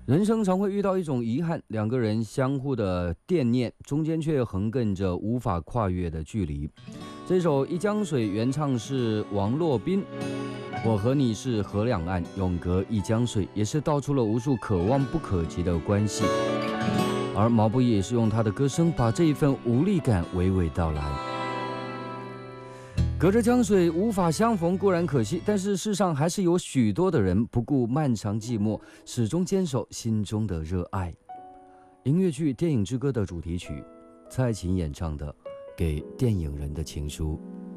人生常会遇到一种遗憾，两个人相互的惦念，中间却横亘着无法跨越的距离。这首《一江水》原唱是王洛宾，我和你是河两岸，永隔一江水，也是道出了无数可望不可及的关系。而毛不易也是用他的歌声把这一份无力感娓娓道来。隔着江水无法相逢固然可惜，但是世上还是有许多的人不顾漫长寂寞，始终坚守心中的热爱。音乐剧《电影之歌》的主题曲，蔡琴演唱的《给电影人的情书》。